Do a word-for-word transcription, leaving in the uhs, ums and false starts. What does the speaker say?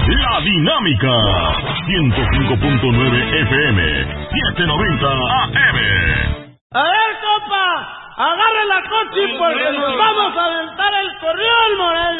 La Dinámica. ciento cinco punto nueve F M. setecientos noventa A M. A ver, compa, agarre la coche porque nos vamos a aventar el corrión, Moreno.